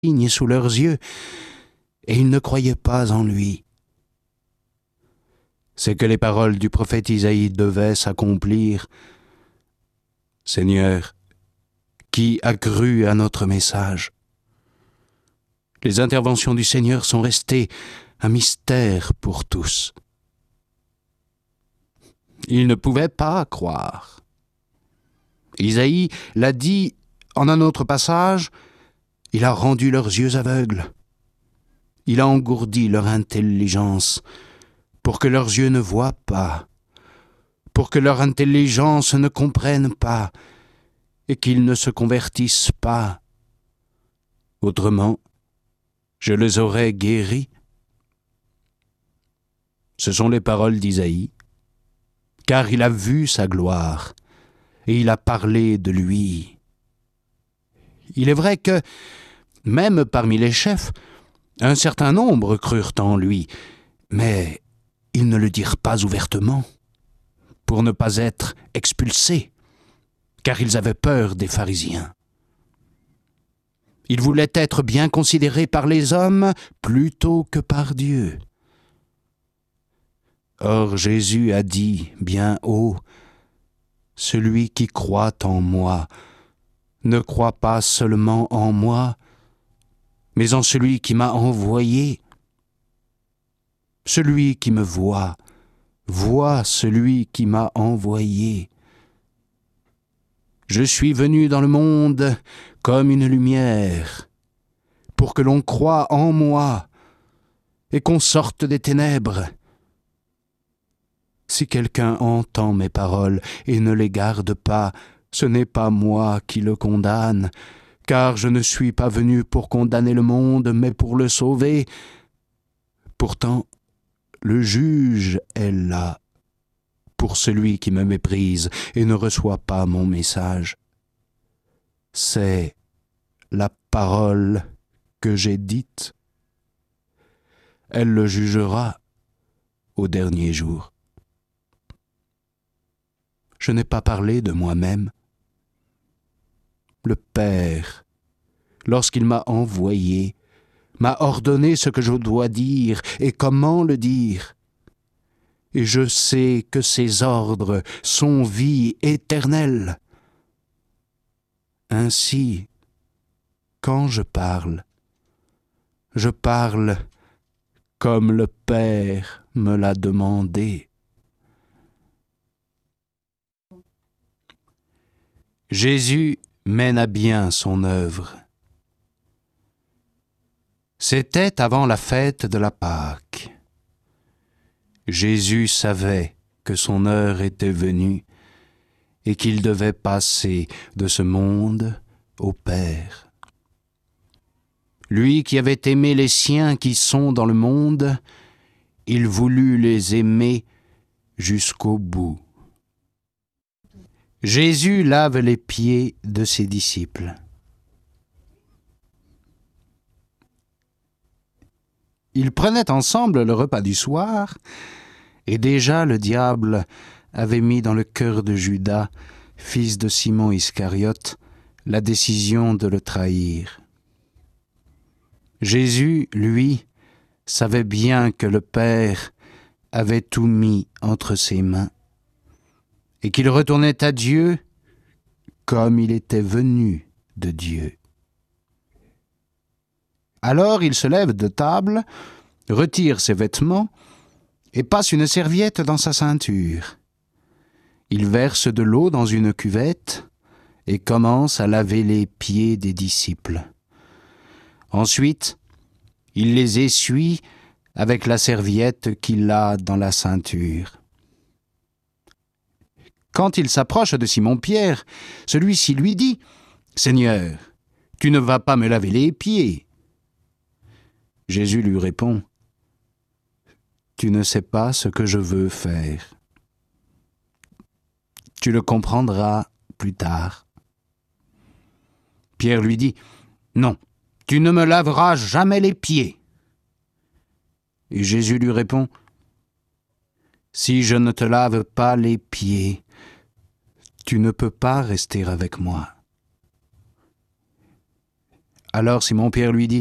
signes sous leurs yeux, et ils ne croyaient pas en lui. C'est que les paroles du prophète Isaïe devaient s'accomplir. Seigneur, qui a cru à notre message? Les interventions du Seigneur sont restées un mystère pour tous. Ils ne pouvaient pas croire. Isaïe l'a dit en un autre passage, il a rendu leurs yeux aveugles. Il a engourdi leur intelligence pour que leurs yeux ne voient pas, pour que leur intelligence ne comprenne pas et qu'ils ne se convertissent pas. Autrement, je les aurais guéris. Ce sont les paroles d'Isaïe, car il a vu sa gloire et il a parlé de lui. Il est vrai que, même parmi les chefs, un certain nombre crurent en lui, mais ils ne le dirent pas ouvertement, pour ne pas être expulsés, car ils avaient peur des pharisiens. Ils voulaient être bien considérés par les hommes plutôt que par Dieu. Or Jésus a dit bien haut, « Celui qui croit en moi ne croit pas seulement en moi, mais en celui qui m'a envoyé. Celui qui me voit, voit celui qui m'a envoyé. Je suis venu dans le monde comme une lumière, pour que l'on croie en moi et qu'on sorte des ténèbres. Si quelqu'un entend mes paroles et ne les garde pas, ce n'est pas moi qui le condamne, car je ne suis pas venu pour condamner le monde, mais pour le sauver. Pourtant, le juge est là pour celui qui me méprise et ne reçoit pas mon message. C'est la parole que j'ai dite. Elle le jugera au dernier jour. Je n'ai pas parlé de moi-même. Le Père, lorsqu'il m'a envoyé, m'a ordonné ce que je dois dire et comment le dire. Et je sais que ses ordres sont vie éternelle. Ainsi, quand je parle comme le Père me l'a demandé. Jésus mène à bien son œuvre. C'était avant la fête de la Pâque. Jésus savait que son heure était venue et qu'il devait passer de ce monde au Père. Lui qui avait aimé les siens qui sont dans le monde, il voulut les aimer jusqu'au bout. Jésus lave les pieds de ses disciples. Ils prenaient ensemble le repas du soir, et déjà le diable avait mis dans le cœur de Judas, fils de Simon Iscariote, la décision de le trahir. Jésus, lui, savait bien que le Père avait tout mis entre ses mains, et qu'il retournait à Dieu comme il était venu de Dieu. Alors il se lève de table, retire ses vêtements et passe une serviette dans sa ceinture. Il verse de l'eau dans une cuvette et commence à laver les pieds des disciples. Ensuite, il les essuie avec la serviette qu'il a dans la ceinture. Quand il s'approche de Simon-Pierre, celui-ci lui dit « Seigneur, tu ne vas pas me laver les pieds ?» Jésus lui répond « Tu ne sais pas ce que je veux faire. Tu le comprendras plus tard. » Pierre lui dit « Non, tu ne me laveras jamais les pieds. » Et Jésus lui répond « Si je ne te lave pas les pieds, tu ne peux pas rester avec moi. » Alors Simon-Pierre lui dit